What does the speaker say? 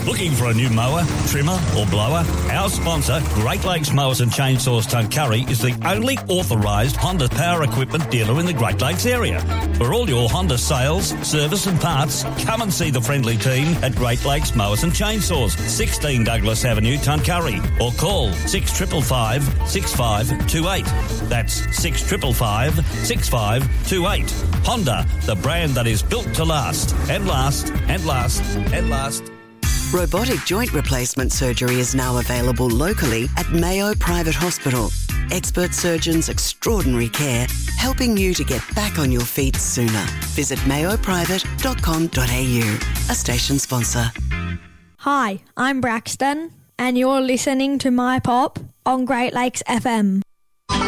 Looking for a new mower, trimmer or blower? Our sponsor, Great Lakes Mowers and Chainsaws Tuncurry, is the only authorised Honda power equipment dealer in the Great Lakes area. For all your Honda sales, service and parts, come and see the friendly team at Great Lakes Mowers and Chainsaws, 16 Douglas Avenue, Tuncurry, or call 6555 6528. That's 6555 6528. Honda, the brand that is built to last and last and last and last. Robotic joint replacement surgery is now available locally at Mayo Private Hospital. Expert surgeons, extraordinary care, helping you to get back on your feet sooner. Visit mayoprivate.com.au, a station sponsor. Hi, I'm Braxton, and you're listening to My Pop on Great Lakes FM.